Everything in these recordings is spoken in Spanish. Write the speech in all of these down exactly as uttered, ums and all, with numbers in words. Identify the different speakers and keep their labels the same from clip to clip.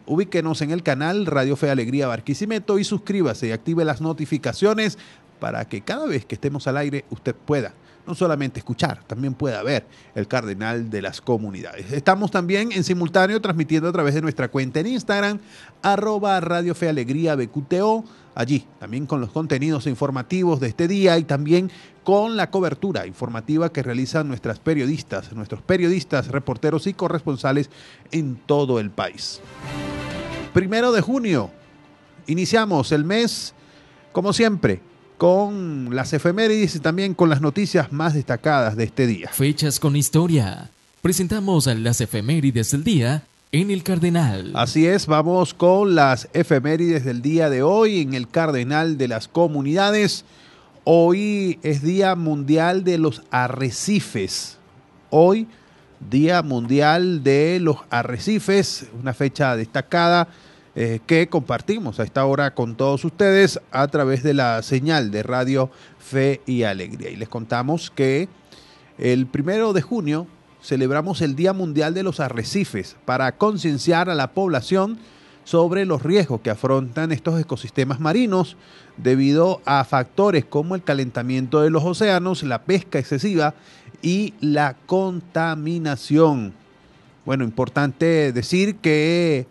Speaker 1: ubíquenos en el canal Radio Fe y Alegría Barquisimeto y suscríbase y active las notificaciones para que cada vez que estemos al aire usted pueda no solamente escuchar, también pueda ver el Cardenal de las Comunidades. Estamos también en simultáneo transmitiendo a través de nuestra cuenta en Instagram, arroba Radio Fe Alegría B Q T O, allí también con los contenidos informativos de este día y también con la cobertura informativa que realizan nuestras periodistas, nuestros periodistas, reporteros y corresponsales en todo el país. Primero de junio, iniciamos el mes, como siempre, con las efemérides y también con las noticias más destacadas de este día.
Speaker 2: Fechas con historia. Presentamos las efemérides del día en el Cardenal.
Speaker 1: Así es, vamos con las efemérides del día de hoy en el Cardenal de las Comunidades. Hoy es Día Mundial de los Arrecifes. Hoy, Día Mundial de los Arrecifes, una fecha destacada Eh, que compartimos a esta hora con todos ustedes a través de la señal de Radio Fe y Alegría. Y les contamos que el primero de junio celebramos el Día Mundial de los Arrecifes para concienciar a la población sobre los riesgos que afrontan estos ecosistemas marinos debido a factores como el calentamiento de los océanos, la pesca excesiva y la contaminación. Bueno, importante decir que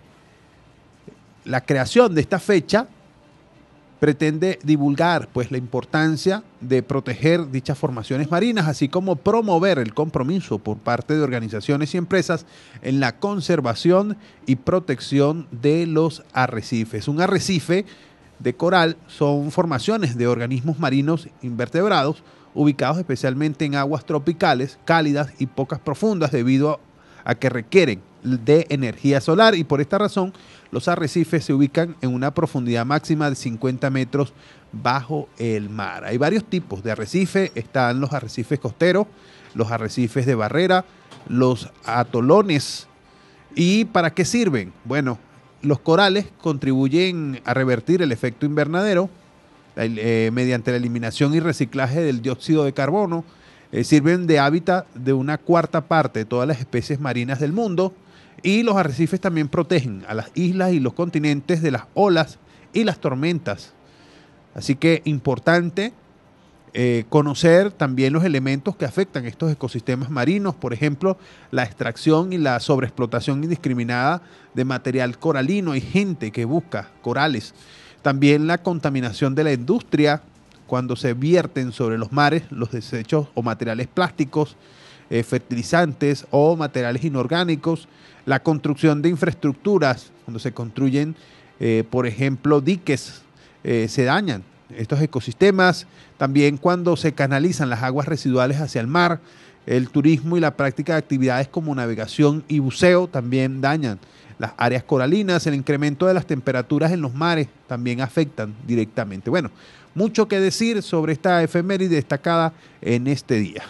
Speaker 1: la creación de esta fecha pretende divulgar pues, la importancia de proteger dichas formaciones marinas, así como promover el compromiso por parte de organizaciones y empresas en la conservación y protección de los arrecifes. Un arrecife de coral son formaciones de organismos marinos invertebrados ubicados especialmente en aguas tropicales, cálidas y pocas profundas debido a que requieren de energía solar y por esta razón los arrecifes se ubican en una profundidad máxima de cincuenta metros bajo el mar. Hay varios tipos de arrecife, están los arrecifes costeros, los arrecifes de barrera, los atolones. ¿Y para qué sirven? Bueno, los corales contribuyen a revertir el efecto invernadero eh, mediante la eliminación y reciclaje del dióxido de carbono. Eh, sirven de hábitat de una cuarta parte de todas las especies marinas del mundo. Y los arrecifes también protegen a las islas y los continentes de las olas y las tormentas. Así que importante eh, conocer también los elementos que afectan estos ecosistemas marinos, por ejemplo, la extracción y la sobreexplotación indiscriminada de material coralino. Hay gente que busca corales. También la contaminación de la industria cuando se vierten sobre los mares los desechos o materiales plásticos, eh, fertilizantes o materiales inorgánicos. La construcción de infraestructuras, cuando se construyen, eh, por ejemplo, diques, eh, se dañan estos ecosistemas. También cuando se canalizan las aguas residuales hacia el mar, el turismo y la práctica de actividades como navegación y buceo también dañan las áreas coralinas. El incremento de las temperaturas en los mares también afectan directamente. Bueno, mucho que decir sobre esta efeméride destacada en este día.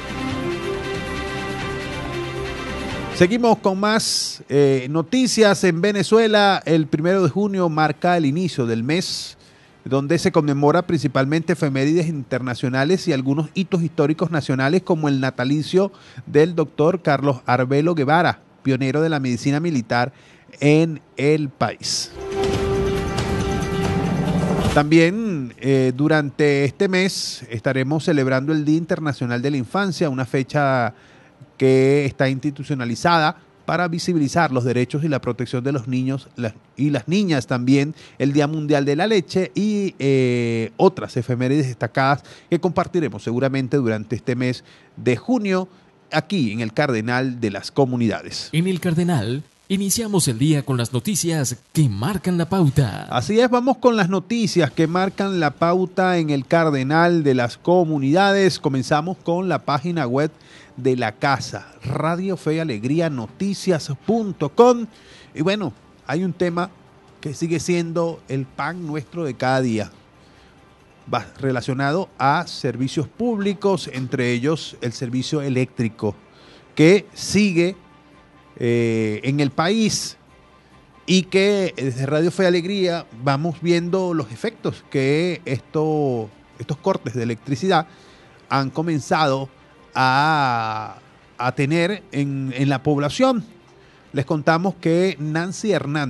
Speaker 1: Seguimos con más eh, noticias. En Venezuela, el primero de junio marca el inicio del mes, donde se conmemora principalmente efemérides internacionales y algunos hitos históricos nacionales, como el natalicio del doctor Carlos Arbelo Guevara, pionero de la medicina militar en el país. También eh, durante este mes estaremos celebrando el Día Internacional de la Infancia, una fecha que está institucionalizada para visibilizar los derechos y la protección de los niños las, y las niñas. También el Día Mundial de la Leche y eh, otras efemérides destacadas que compartiremos seguramente durante este mes de junio aquí en el Cardenal de las Comunidades.
Speaker 2: En el Cardenal iniciamos el día con las noticias que marcan la pauta.
Speaker 1: Así es, vamos con las noticias que marcan la pauta en el Cardenal de las Comunidades. Comenzamos con la página web de la casa, Radio Fe y Alegría Noticias punto com. Y bueno, hay un tema que sigue siendo el pan nuestro de cada día, va relacionado a servicios públicos, entre ellos el servicio eléctrico, que sigue eh, en el país y que desde Radio Fe y Alegría vamos viendo los efectos que esto, estos cortes de electricidad han comenzado a, a tener en, en la población. Les contamos que Nancy Hernández